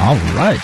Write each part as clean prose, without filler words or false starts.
All right.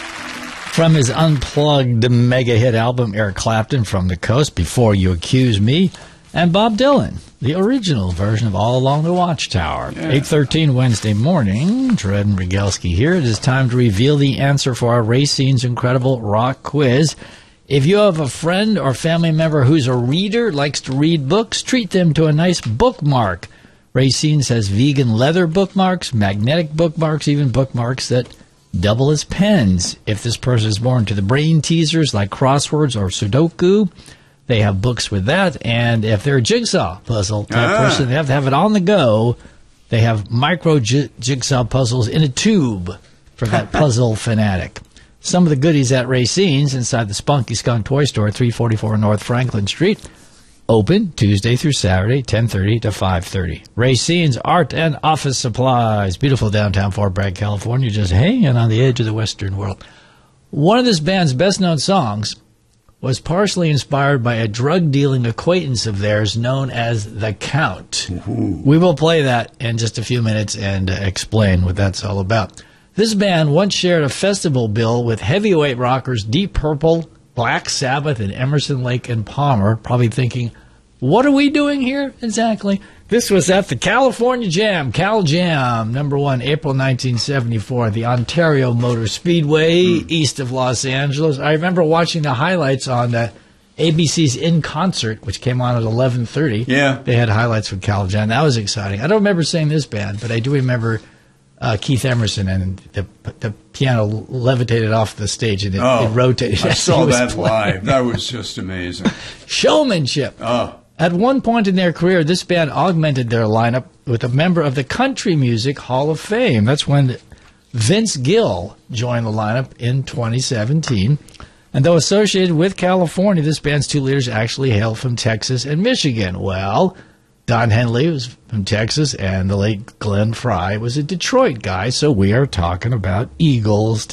From his unplugged mega hit album, Eric Clapton, From the Coast, Before You Accuse Me, and Bob Dylan, the original version of All Along the Watchtower. Yeah. 8:13 Wednesday morning. Dred and Regelski here. It is time to reveal the answer for our Racine's Incredible Rock Quiz. If you have a friend or family member who's a reader, likes to read books, treat them to a nice bookmark. Racine's has vegan leather bookmarks, magnetic bookmarks, even bookmarks that double as pens. If this person is more into the brain teasers like crosswords or Sudoku, they have books with that. And if they're a jigsaw puzzle type person, they have to have it on the go. They have micro jigsaw puzzles in a tube for that puzzle fanatic. Some of the goodies at Racine's inside the Spunky Skunk Toy Store, 344 North Franklin Street. Open Tuesday through Saturday, 10:30 to 5:30. Racine's Art and Office Supplies. Beautiful downtown Fort Bragg, California, just hanging on the edge of the Western world. One of this band's best-known songs was partially inspired by a drug-dealing acquaintance of theirs known as The Count. Ooh. We will play that in just a few minutes and explain what that's all about. This band once shared a festival bill with heavyweight rockers Deep Purple, Black Sabbath, and Emerson, Lake and Palmer, probably thinking, what are we doing here exactly? This was at the California Jam, Cal Jam, #1, April 1974, the Ontario Motor Speedway, east of Los Angeles. I remember watching the highlights on ABC's In Concert, which came on at 11:30. Yeah. They had highlights from Cal Jam. That was exciting. I don't remember seeing this band, but I do remember Keith Emerson, and the piano levitated off the stage, and it rotated. I saw that live. That was just amazing. Showmanship. Oh. At one point in their career, this band augmented their lineup with a member of the Country Music Hall of Fame. That's when Vince Gill joined the lineup in 2017. And though associated with California, this band's two leaders actually hail from Texas and Michigan. Well, Don Henley was from Texas, and the late Glenn Frey was a Detroit guy, so we are talking about Eagles